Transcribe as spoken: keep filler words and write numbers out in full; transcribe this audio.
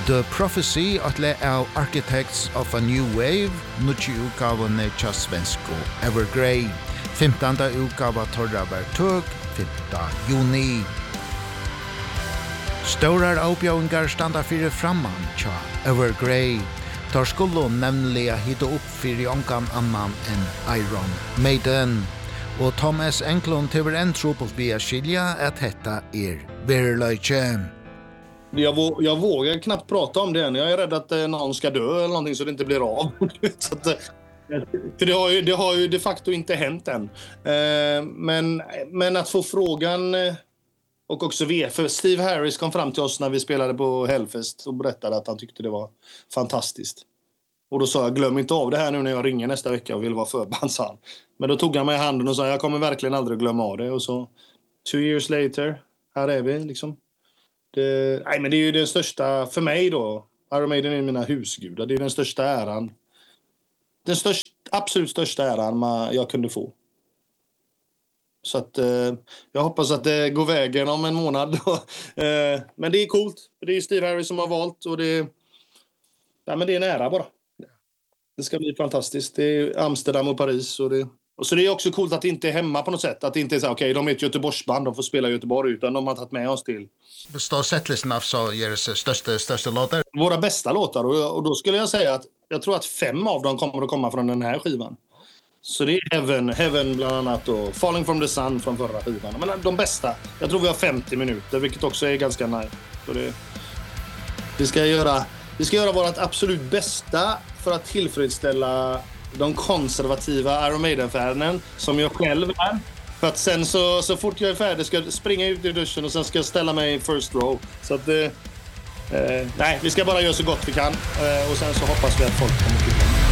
The Prophecy at le av Architects of a New Wave, nutje utgavene tja svensko Evergrey. femtonde utgava torra var tøg, femte juni. Stórar avbjøringar standa fyrir framman tja Evergrey. Tar skulle nemlig hitta upp fyrir onkan annan enn Iron Maiden. Og Thomas Enklund til en truppel via skilja at detta er verlöjtje. Jag, vå- jag vågar knappt prata om det än. Jag är rädd att eh, någon ska dö eller någonting så det inte blir av. så att, eh, för det har, ju, det har ju de facto inte hänt än. Eh, men, men att få frågan eh, och också V. För Steve Harris kom fram till oss när vi spelade på Hellfest och berättade att han tyckte det var fantastiskt. Och då sa jag, glöm inte av det här nu när jag ringer nästa vecka och vill vara förband, sa han. Men då tog han mig i handen och sa, jag kommer verkligen aldrig glömma av det. Och så, two years later, här är vi liksom. Det, nej, men det är ju den största, för mig då, Iron Maiden är mina husgudar. Det är den största äran. Den största, absolut största äran man, jag kunde få. Så att eh, jag hoppas att det går vägen om en månad. eh, men det är coolt. Det är Steve Harris som har valt och det, ja, men det är en ära bara. Det ska bli fantastiskt. Det är Amsterdam och Paris och det. Och så det är också coolt att det inte är hemma på något sätt. Att det inte är så okej, okay, de är ett Göteborgsband, de får spela i Göteborg, utan de har tagit med oss till. Består setlisten av så ger det största, största låtar? Våra bästa låtar. Och, och då skulle jag säga att jag tror att fem av dem kommer att komma från den här skivan. Så det är Heaven, Heaven bland annat och Falling from the Sun från förra skivan. Men de bästa, jag tror vi har femtio minuter, vilket också är ganska nice. Så det, vi ska göra, vi ska göra vårt absolut bästa för att tillfredsställa de konservativa Iron Maiden-fanen som jag själv är. För att sen så, så fort jag är färdig ska jag springa ut i duschen och sen ska jag ställa mig i first row. Så att eh, nej, vi ska bara göra så gott vi kan. Eh, och sen så hoppas vi att folk kommer till.